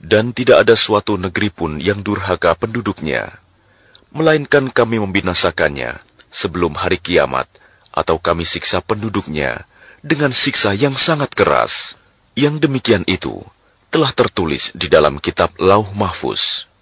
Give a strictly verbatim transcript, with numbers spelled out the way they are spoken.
Dan tidak ada suatu negeri pun yang durhaka penduduknya, melainkan kami membinasakannya sebelum hari kiamat, atau kami siksa penduduknya dengan siksa yang sangat keras. Yang demikian itu telah tertulis di dalam kitab Lauh Mahfuz.